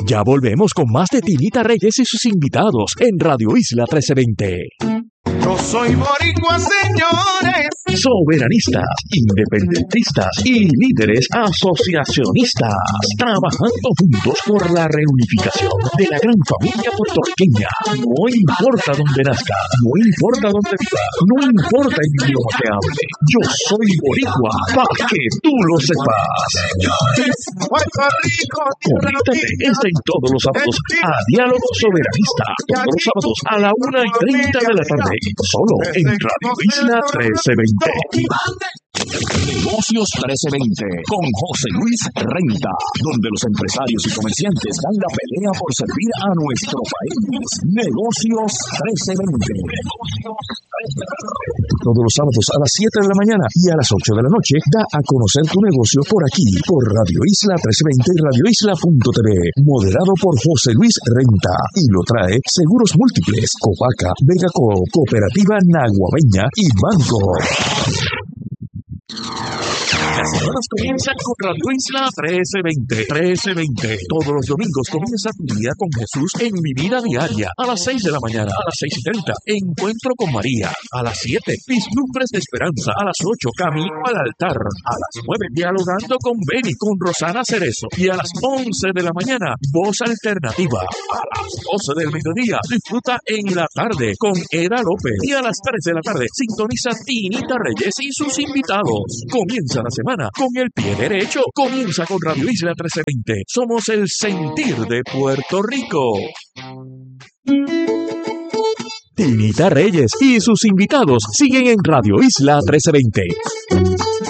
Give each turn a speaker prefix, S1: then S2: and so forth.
S1: Ya volvemos con más de Tinita Reyes y sus invitados en Radio Isla 1320.
S2: Yo soy boricua, señores.
S1: Soberanistas, independentistas y líderes asociacionistas, trabajando juntos por la reunificación de la gran familia puertorriqueña. No importa dónde nazca, no importa dónde viva, no importa el idioma que hable. Yo soy boricua, para que tú lo sepas.
S2: Puerto Rico.
S1: Conéctate en todos los sábados a Diálogo Soberanista, todos los sábados a la 1:30 de la tarde, solo en Radio Isla 1320.
S3: Negocios 1320 con José Luis Renta, donde los empresarios y comerciantes dan la pelea por servir a nuestro país. Negocios 1320.
S1: Todos los sábados a las 7 de la mañana y a las 8 de la noche, da a conocer tu negocio por aquí, por Radio Isla 1320 y radioisla.tv, moderado por José Luis Renta, y lo trae Seguros Múltiples, Copaca, Vegaco, Cooperativa Naguabeña y Banco. Las semanas comienzan con Radio Isla 1320. Todos los domingos comienza tu día con Jesús en Mi Vida Diaria. A las 6 de la mañana, a las 6:30, Encuentro con María. A las 7, Vislumbres de Esperanza. A las 8, Camino al Altar. A las 9, Dialogando con Beni, con Rosana Cerezo. Y a las 11 de la mañana, Voz Alternativa. A las 12 del mediodía, disfruta en la tarde con Eda López. Y a las 3 de la tarde, sintoniza Tinita Reyes y sus invitados. Comienza la semana con el pie derecho. Comienza con Radio Isla 1320. Somos el sentir de Puerto Rico. Tinita Reyes y sus invitados siguen en Radio Isla 1320.